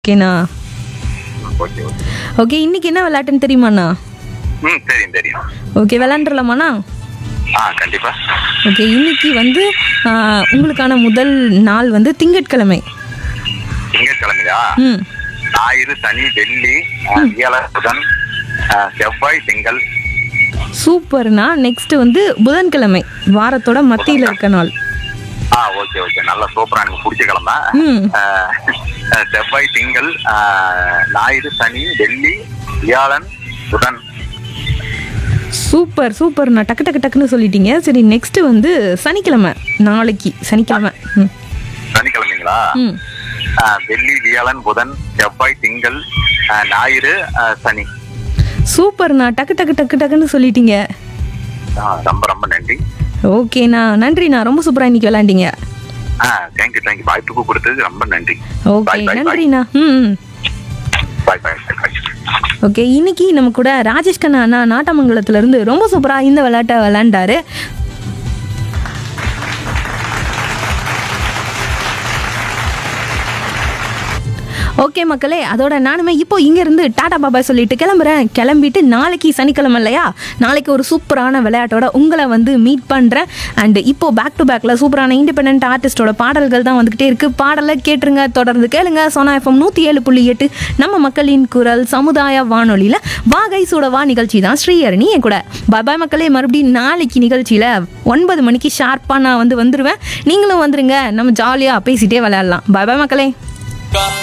ஓகேண்ணா. Okay okay. Okay, இன்னைக்கு என்ன விளையாட்டுன்னு தெரியுமாண்ணா? தெரியும் தெரியும். ஓகே, விளையாண்டுலாமாண்ணா? கண்டிப்பா. ஓகே, இன்னைக்கு வந்து உங்களுக்கான முதல் நாள் வந்து திங்கட்கிழமை. திங்கட்கிழமையா? ம் ஞாயிறு, சனி, வெள்ளி, வியாழன், புதன், செவ்வாய், திங்கள். சூப்பர்ண்ணா. நெக்ஸ்ட் வந்து புதன்கிழமை, வாரத்தோட மத்தியில் இருக்க நாள். Okay okay. நல்லா சூப்பரா, எனக்கு பிடிச்ச கிழமை. ம் செவ்வாய், திங்கள், ஞாயிறு, சனி, வெள்ளி, வியாழன், புதன். சூப்பர் சூப்பர்ண்ணா, டக்கு டக்கு டக்குன்னு சொல்லிட்டீங்க. சரி, நெக்ஸ்ட் வந்து சனிக்கிழமை, நாளைக்கு சனிக்கிழமை. ம் சனிக்கிழமைங்களா? ம் வெள்ளி, வியாழன், புதன், செவ்வாய், திங்கள், ஞாயிறு, சனி. சூப்பர்ண்ணா, டக்கு டக்கு டக்கு டக்குன்னு சொல்லிட்டீங்க. ரொம்ப ரொம்ப நன்றி. ஓகேண்ணா, நன்றிண்ணா. ரொம்ப சூப்பராக இன்னைக்கு விளையாண்டீங்க. Thank you thank you. வாய்ப்புக்கு கொடுத்தது ரொம்ப நன்றி. ஓகே, நன்றிண்ணா. ம் பாய் பாய் பாய். ஓகே, இன்னைக்கு நம்ம கூட ராஜேஷ் கண்ணா அண்ணா நாட்டமங்கலத்துலேருந்து ரொம்ப சூப்பராக இந்த விளையாட்டை விளையாண்டாரு. ஓகே மக்களே, அதோட நானுமே இப்போ இங்கேருந்து டாடா பாபாய் சொல்லிட்டு கிளம்புறேன். கிளம்பிட்டு நாளைக்கு சனிக்கிழமை இல்லையா, நாளைக்கு ஒரு சூப்பரான விளையாட்டோட உங்களை வந்து மீட் பண்ணுறேன். அண்ட் இப்போ பேக் டு பேக்கில் சூப்பரான இண்டிபெண்ட் ஆர்டிஸ்டோட பாடல்கள் தான் வந்துக்கிட்டே இருக்குது. பாடலை கேட்டுருங்க, தொடர்ந்து கேளுங்க. சோனா FM 107.8 நம்ம மக்களின் குரல் சமுதாய வானொலியில் வாகை சூடவா நிகழ்ச்சி தான் ஸ்ரீஹரணி என் கூட. பாபாய் மக்களே, மறுபடியும் நாளைக்கு நிகழ்ச்சியில் 9 மணிக்கு ஷார்ப்பாக நான் வந்துடுவேன். நீங்களும் வந்துருங்க, நம்ம ஜாலியாக பேசிகிட்டே விளையாடலாம். பாய் மக்களே.